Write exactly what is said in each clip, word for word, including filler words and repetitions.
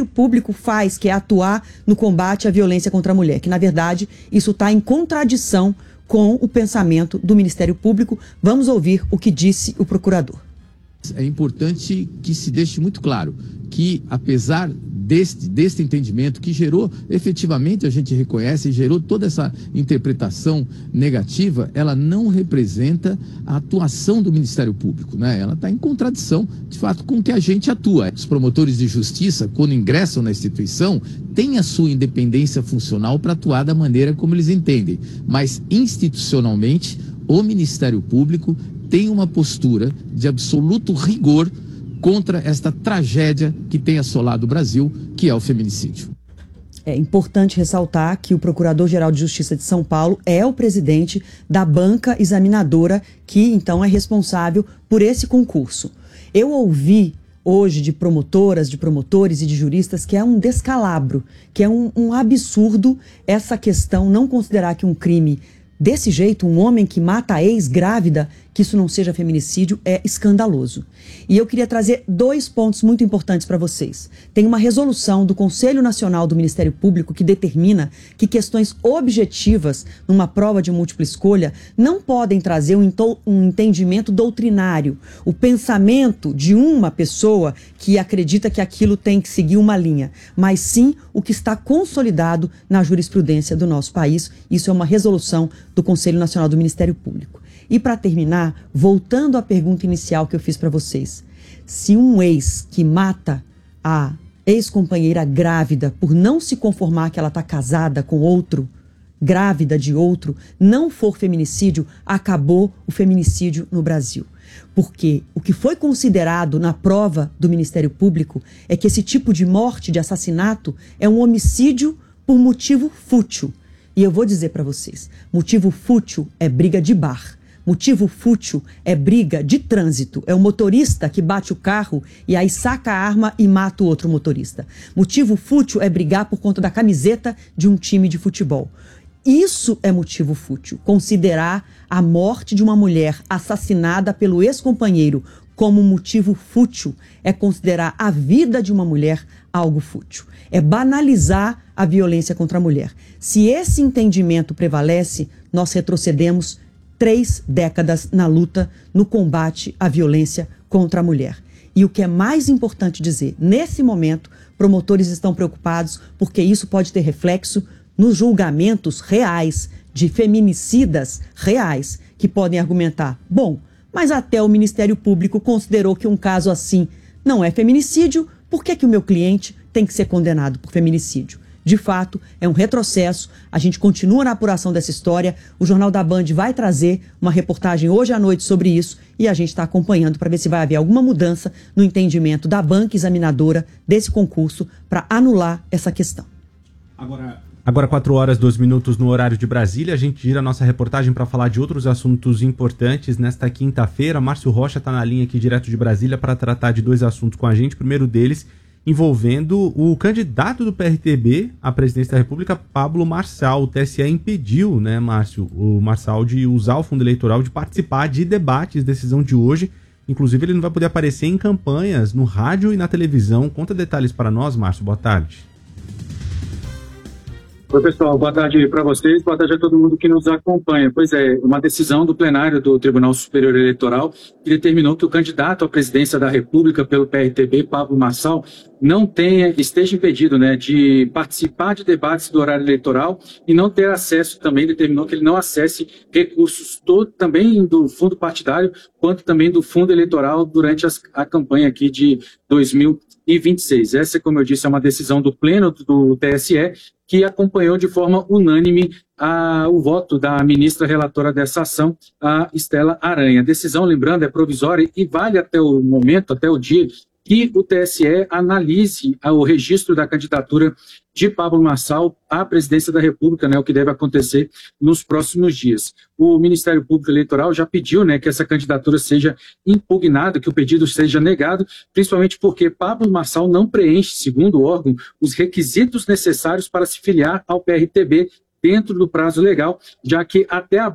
Ministério Público faz, que é atuar no combate à violência contra a mulher, que na verdade isso está em contradição com o pensamento do Ministério Público. Vamos ouvir o que disse o procurador. É importante que se deixe muito claro que, apesar deste, deste entendimento que gerou, efetivamente, a gente reconhece, gerou toda essa interpretação negativa, ela não representa a atuação do Ministério Público, né? Ela está em contradição, de fato, com o que a gente atua. Os promotores de justiça, quando ingressam na instituição, têm a sua independência funcional para atuar da maneira como eles entendem, mas institucionalmente, o Ministério Público tem uma postura de absoluto rigor contra esta tragédia que tem assolado o Brasil, que é o feminicídio. É importante ressaltar que o Procurador-Geral de Justiça de São Paulo é o presidente da banca examinadora, que então é responsável por esse concurso. Eu ouvi hoje de promotoras, de promotores e de juristas que é um descalabro, que é um, um absurdo essa questão, não considerar que um crime desse jeito, um homem que mata a ex-grávida, que isso não seja feminicídio, é escandaloso. E eu queria trazer dois pontos muito importantes para vocês. Tem uma resolução do Conselho Nacional do Ministério Público que determina que questões objetivas numa prova de múltipla escolha não podem trazer um, um entendimento doutrinário, o pensamento de uma pessoa que acredita que aquilo tem que seguir uma linha, mas sim o que está consolidado na jurisprudência do nosso país. Isso é uma resolução do Conselho Nacional do Ministério Público. E para terminar, voltando à pergunta inicial que eu fiz para vocês, se um ex que mata a ex-companheira grávida por não se conformar que ela está casada com outro, grávida de outro, não for feminicídio, acabou o feminicídio no Brasil. Porque o que foi considerado na prova do Ministério Público é que esse tipo de morte, de assassinato, é um homicídio por motivo fútil. E eu vou dizer para vocês, motivo fútil é briga de bar. Motivo fútil é briga de trânsito. É o motorista que bate o carro e aí saca a arma e mata o outro motorista. Motivo fútil é brigar por conta da camiseta de um time de futebol. Isso é motivo fútil. Considerar a morte de uma mulher assassinada pelo ex-companheiro como motivo fútil é considerar a vida de uma mulher algo fútil. É banalizar a violência contra a mulher. Se esse entendimento prevalece, nós retrocedemos três décadas na luta, no combate à violência contra a mulher. E o que é mais importante dizer, nesse momento, promotores estão preocupados porque isso pode ter reflexo nos julgamentos reais de feminicidas reais, que podem argumentar, bom, mas até o Ministério Público considerou que um caso assim não é feminicídio, por que que o meu cliente tem que ser condenado por feminicídio? De fato, é um retrocesso, a gente continua na apuração dessa história, o Jornal da Band vai trazer uma reportagem hoje à noite sobre isso e a gente está acompanhando para ver se vai haver alguma mudança no entendimento da banca examinadora desse concurso para anular essa questão. Agora, agora quatro horas, dois minutos no horário de Brasília, a gente gira a nossa reportagem para falar de outros assuntos importantes nesta quinta-feira. Márcio Rocha está na linha aqui direto de Brasília para tratar de dois assuntos com a gente, o primeiro deles envolvendo o candidato do P R T B à presidência da República, Pablo Marçal. O T S E impediu, né, Márcio, o Marçal de usar o fundo eleitoral, de participar de debates, decisão de hoje. Inclusive, ele não vai poder aparecer em campanhas, no rádio e na televisão. Conta detalhes para nós, Márcio. Boa tarde. Oi, pessoal. Boa tarde para vocês. Boa tarde a todo mundo que nos acompanha. Pois é, uma decisão do plenário do Tribunal Superior Eleitoral que determinou que o candidato à presidência da República pelo P R T B, Pablo Marçal, não tenha, esteja impedido, né, de participar de debates do horário eleitoral e não ter acesso, também determinou que ele não acesse recursos todo, também do fundo partidário, quanto também do fundo eleitoral durante as, a campanha aqui de dois mil e vinte e seis. Essa, como eu disse, é uma decisão do pleno do T S E, que acompanhou de forma unânime a, o voto da ministra relatora dessa ação, a Estela Aranha. A decisão, lembrando, é provisória e vale até o momento, até o dia, que o T S E analise o registro da candidatura de Pablo Marçal à presidência da República, né, o que deve acontecer nos próximos dias. O Ministério Público Eleitoral já pediu, né, que essa candidatura seja impugnada, que o pedido seja negado, principalmente porque Pablo Marçal não preenche, segundo o órgão, os requisitos necessários para se filiar ao P R T B dentro do prazo legal, já que até abril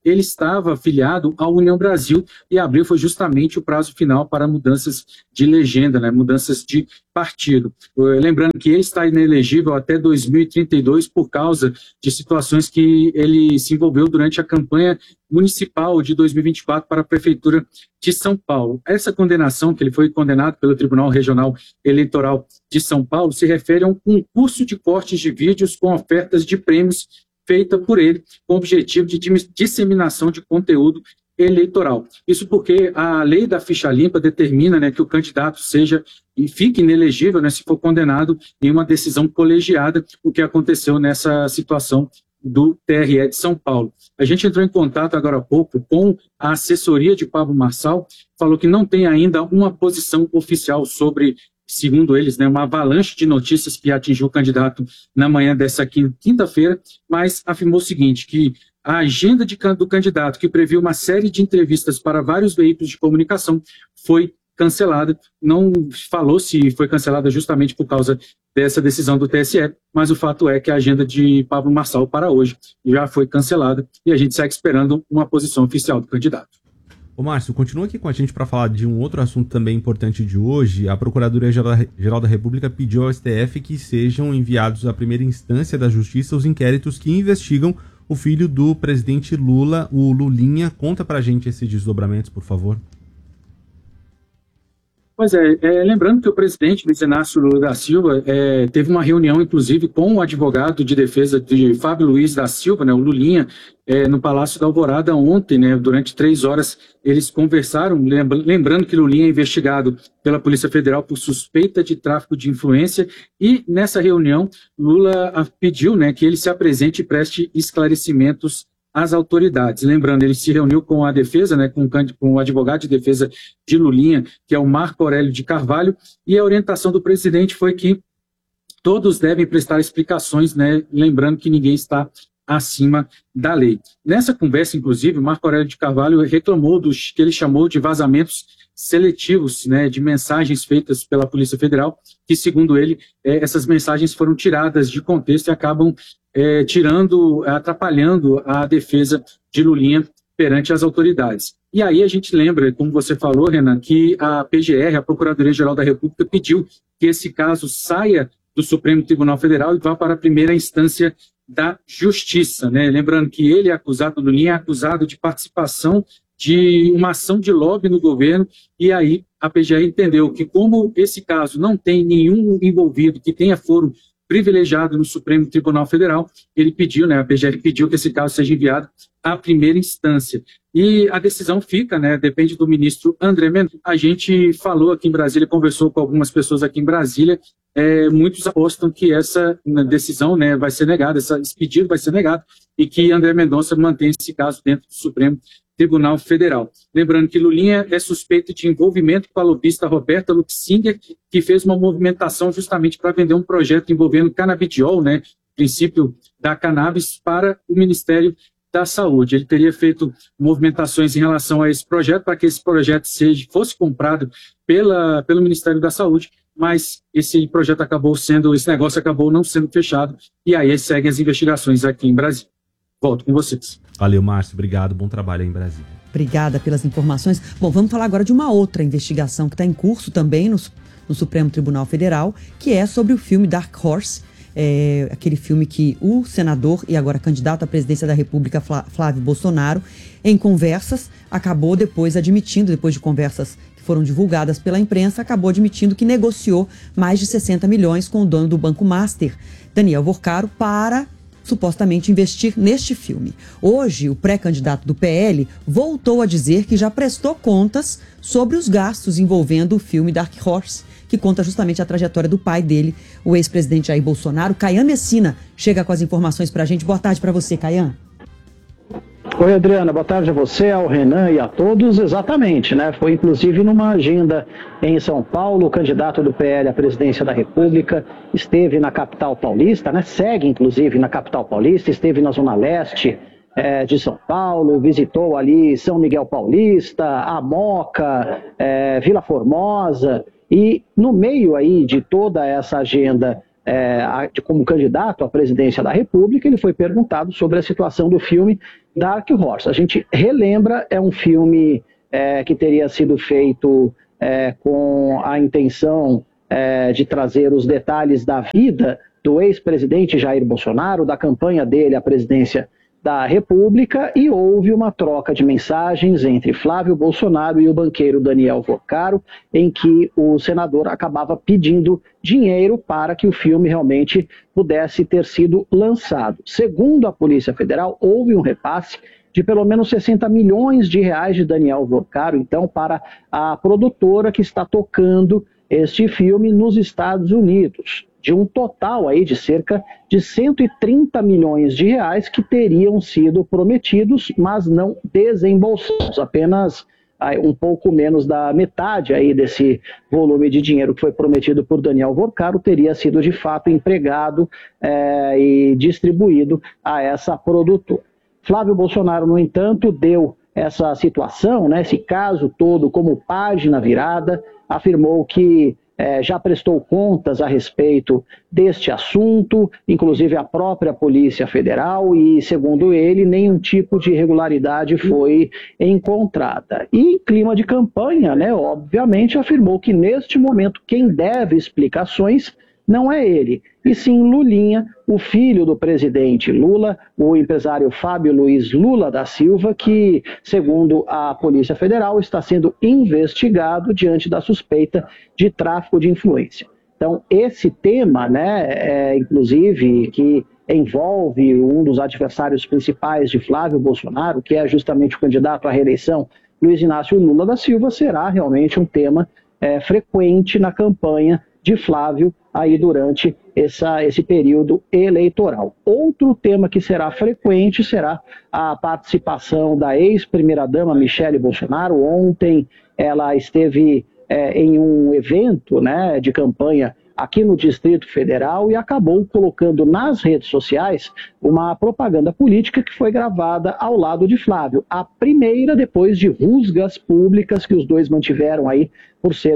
ele estava afiliado à União Brasil e abril foi justamente o prazo final para mudanças de legenda, né, mudanças de partido. Lembrando que ele está inelegível até dois mil e trinta e dois por causa de situações que ele se envolveu durante a campanha municipal de dois mil e vinte e quatro para a Prefeitura de São Paulo. Essa condenação, que ele foi condenado pelo Tribunal Regional Eleitoral de São Paulo, se refere a um concurso de cortes de vídeos com ofertas de prêmios feita por ele com o objetivo de disseminação de conteúdo eleitoral. Isso porque a lei da ficha limpa determina, né, que o candidato seja e fique inelegível, né, se for condenado em uma decisão colegiada, o que aconteceu nessa situação do T R E de São Paulo. A gente entrou em contato agora há pouco com a assessoria de Pablo Marçal, falou que não tem ainda uma posição oficial sobre, segundo eles, né, uma avalanche de notícias que atingiu o candidato na manhã dessa quinta-feira, mas afirmou o seguinte, que a agenda de, do candidato, que previu uma série de entrevistas para vários veículos de comunicação, foi cancelada. Não falou se foi cancelada justamente por causa dessa decisão do T S E, mas o fato é que a agenda de Pablo Marçal para hoje já foi cancelada e a gente segue esperando uma posição oficial do candidato. Ô Márcio, continua aqui com a gente para falar de um outro assunto também importante de hoje. A Procuradoria-Geral da República pediu ao S T F que sejam enviados à primeira instância da Justiça os inquéritos que investigam o filho do presidente Lula, o Lulinha. Conta pra gente esses desdobramentos, por favor. Pois é, é, lembrando que o presidente Luiz Inácio Lula da Silva é, teve uma reunião, inclusive, com o advogado de defesa de Fábio Luiz da Silva, né, o Lulinha, é, no Palácio da Alvorada ontem, né, durante três horas eles conversaram, lembra, lembrando que Lulinha é investigado pela Polícia Federal por suspeita de tráfico de influência e nessa reunião Lula pediu, né, que ele se apresente e preste esclarecimentos às autoridades. Lembrando, ele se reuniu com a defesa, né, com, com o advogado de defesa de Lulinha, que é o Marco Aurélio de Carvalho, e a orientação do presidente foi que todos devem prestar explicações, né, lembrando que ninguém está acima da lei. Nessa conversa, inclusive, o Marco Aurélio de Carvalho reclamou dos que ele chamou de vazamentos seletivos, né, de mensagens feitas pela Polícia Federal, que, segundo ele, eh, essas mensagens foram tiradas de contexto e acabam eh, tirando, atrapalhando a defesa de Lulinha perante as autoridades. E aí a gente lembra, como você falou, Renan, que a P G R, a Procuradoria-Geral da República, pediu que esse caso saia do Supremo Tribunal Federal e vá para a primeira instância da Justiça, né? Lembrando que ele é acusado, Lulinha é acusado de participação de uma ação de lobby no governo, e aí a P G R entendeu que, como esse caso não tem nenhum envolvido que tenha foro privilegiado no Supremo Tribunal Federal, ele pediu, né, a P G R pediu que esse caso seja enviado à primeira instância. E a decisão fica, né, depende do ministro André Mendonça. A gente falou aqui em Brasília, conversou com algumas pessoas aqui em Brasília, é, muitos apostam que essa decisão, né, vai ser negada, essa, esse pedido vai ser negado, e que André Mendonça mantém esse caso dentro do Supremo Tribunal Federal. Lembrando que Lulinha é suspeito de envolvimento com a lobista Roberta Luxinger, que fez uma movimentação justamente para vender um projeto envolvendo canabidiol, né, princípio da cannabis, para o Ministério da Saúde. Ele teria feito movimentações em relação a esse projeto, para que esse projeto seja, fosse comprado pela, pelo Ministério da Saúde, mas esse projeto acabou sendo, esse negócio acabou não sendo fechado, e aí seguem as investigações aqui em Brasília. Volto com vocês. Valeu, Márcio. Obrigado. Bom trabalho aí em Brasília. Obrigada pelas informações. Bom, vamos falar agora de uma outra investigação que está em curso também no, no Supremo Tribunal Federal, que é sobre o filme Dark Horse, é, aquele filme que o senador e agora candidato à presidência da República, Flávio Bolsonaro, em conversas, acabou depois admitindo, depois de conversas que foram divulgadas pela imprensa, acabou admitindo que negociou mais de sessenta milhões com o dono do Banco Master, Daniel Vorcaro, para supostamente investir neste filme. Hoje, o pré-candidato do P L voltou a dizer que já prestou contas sobre os gastos envolvendo o filme Dark Horse, que conta justamente a trajetória do pai dele, o ex-presidente Jair Bolsonaro. Caian Messina chega com as informações pra gente. Boa tarde pra você, Caian. Oi, Adriana, boa tarde a você, ao Renan e a todos. Exatamente, né? Foi inclusive numa agenda em São Paulo, o candidato do P L à presidência da República esteve na capital paulista, né? Segue inclusive na capital paulista, esteve na zona leste é, de São Paulo, visitou ali São Miguel Paulista, a Moca, é, Vila Formosa, e no meio aí de toda essa agenda é, a, de, como candidato à presidência da República, ele foi perguntado sobre a situação do filme Dark Horse. A gente relembra, é um filme é, que teria sido feito é, com a intenção é, de trazer os detalhes da vida do ex-presidente Jair Bolsonaro, da campanha dele à presidência da República, e houve uma troca de mensagens entre Flávio Bolsonaro e o banqueiro Daniel Vocaro, em que o senador acabava pedindo dinheiro para que o filme realmente pudesse ter sido lançado. Segundo a Polícia Federal, houve um repasse de pelo menos sessenta milhões de reais de Daniel Vocaro, então, para a produtora que está tocando este filme nos Estados Unidos, de um total aí de cerca de cento e trinta milhões de reais que teriam sido prometidos, mas não desembolsados, apenas aí, um pouco menos da metade aí desse volume de dinheiro que foi prometido por Daniel Vocaro teria sido de fato empregado é, e distribuído a essa produtora. Flávio Bolsonaro, no entanto, deu essa situação, né, esse caso todo como página virada, afirmou que É, já prestou contas a respeito deste assunto, inclusive a própria Polícia Federal, e, segundo ele, nenhum tipo de irregularidade foi encontrada. E, em clima de campanha, né, obviamente, afirmou que, neste momento, quem deve explicações não é ele, e sim Lulinha, o filho do presidente Lula, o empresário Fábio Luiz Lula da Silva, que, segundo a Polícia Federal, está sendo investigado diante da suspeita de tráfico de influência. Então, esse tema, né, é, inclusive, que envolve um dos adversários principais de Flávio Bolsonaro, que é justamente o candidato à reeleição, Luiz Inácio Lula da Silva, será realmente um tema é, frequente na campanha de Flávio aí durante essa, esse período eleitoral. Outro tema que será frequente será a participação da ex-primeira-dama Michele Bolsonaro. Ontem ela esteve é, em um evento, né, de campanha aqui no Distrito Federal e acabou colocando nas redes sociais uma propaganda política que foi gravada ao lado de Flávio. A primeira depois de rusgas públicas que os dois mantiveram aí por cerca